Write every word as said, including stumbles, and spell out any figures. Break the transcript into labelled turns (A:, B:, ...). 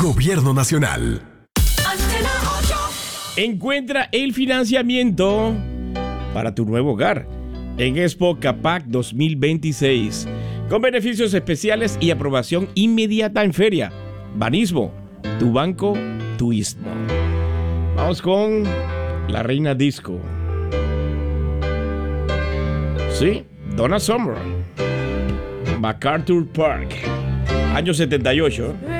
A: Gobierno Nacional.
B: Encuentra el financiamiento para tu nuevo hogar en Expo Capac dos mil veintiséis, con beneficios especiales y aprobación inmediata en feria. Banismo, tu banco, tu istmo. Vamos con la reina disco. Sí, Donna Summer. MacArthur Park, año setenta y ocho.